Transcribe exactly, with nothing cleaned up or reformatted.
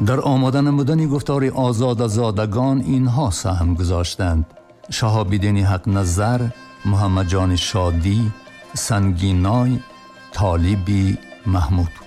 در آماده نمودن گفتار آزاد زادگان اینها سهم گذاشتند: شهاب‌الدین حق نظر، محمد جان شادی، سنگینای، طالبی محمود.